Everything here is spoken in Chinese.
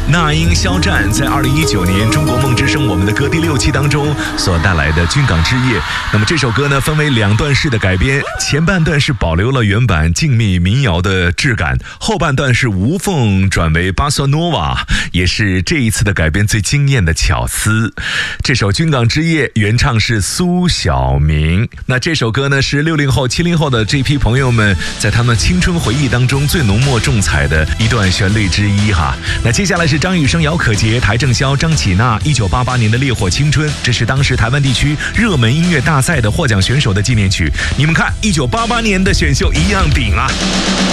那英、肖战在2019年中国梦之声我们的歌第6期当中所带来的《军港之夜》。那么这首歌呢，分为2段式的改编，前半段是保留了原版静谧民谣的质感，后半段是无缝转为巴索诺瓦，也是这一次的改编最惊艳的巧思。这首《军港之夜》原唱是苏小明。那这首歌呢，是60后、70后的这批朋友们在他们青春回忆当中最浓墨重彩的一段旋律之一哈。那接下来是张雨生、姚可杰、邰正宵、张启娜1988年的《烈火青春》，这是当时台湾地区热门音乐大赛的获奖选手的纪念曲。你们看，1988年的选秀一样顶啊！